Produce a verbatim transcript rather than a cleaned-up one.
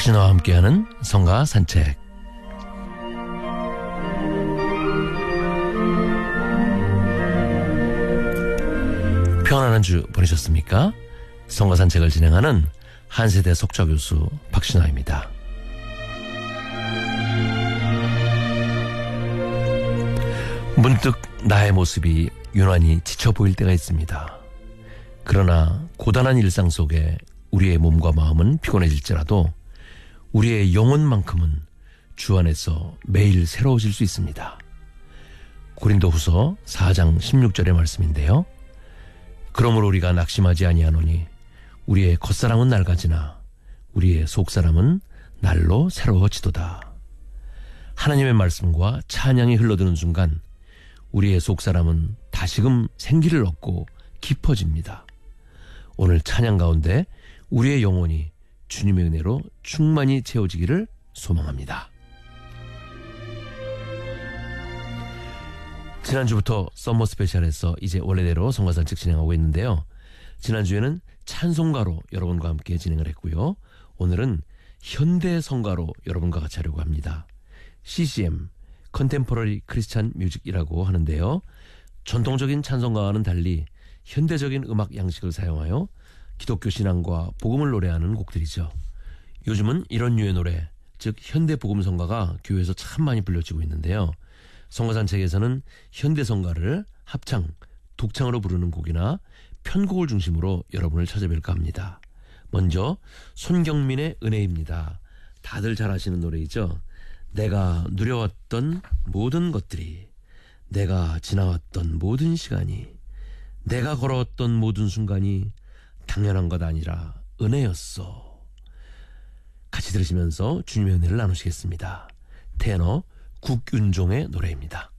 박신화와 함께하는 성가 산책. 평안한 주 보내셨습니까? 성가 산책을 진행하는 한세대 석좌교수 박신화입니다. 문득 나의 모습이 유난히 지쳐 보일 때가 있습니다. 그러나 고단한 일상 속에 우리의 몸과 마음은 피곤해질지라도 우리의 영혼만큼은 주 안에서 매일 새로워질 수 있습니다. 고린도후서 사 장 십육 절의 말씀인데요. 그러므로 우리가 낙심하지 아니하노니 우리의 겉사람은 낡아지나 우리의 속사람은 날로 새로워지도다. 하나님의 말씀과 찬양이 흘러드는 순간 우리의 속사람은 다시금 생기를 얻고 깊어집니다. 오늘 찬양 가운데 우리의 영혼이 주님의 은혜로 충만히 채워지기를 소망합니다. 지난주부터 썸머 스페셜에서 이제 원래대로 성가 산책 진행하고 있는데요. 지난주에는 찬송가로 여러분과 함께 진행을 했고요. 오늘은 현대 성가로 여러분과 같이 하려고 합니다. 씨씨엠, 컨템포러리 크리스찬 뮤직이라고 하는데요. 전통적인 찬송가와는 달리 현대적인 음악 양식을 사용하여 기독교 신앙과 복음을 노래하는 곡들이죠. 요즘은 이런 류의 노래, 즉 현대 복음 성가가 교회에서 참 많이 불려지고 있는데요. 성가산책에서는 현대 성가를 합창, 독창으로 부르는 곡이나 편곡을 중심으로 여러분을 찾아뵐까 합니다. 먼저 손경민의 은혜입니다. 다들 잘 아시는 노래이죠. 내가 누려왔던 모든 것들이, 내가 지나왔던 모든 시간이, 내가 걸어왔던 모든 순간이 당연한 것 아니라 은혜였어. 같이 들으시면서 주님의 은혜를 나누시겠습니다. 테너 국윤종의 노래입니다.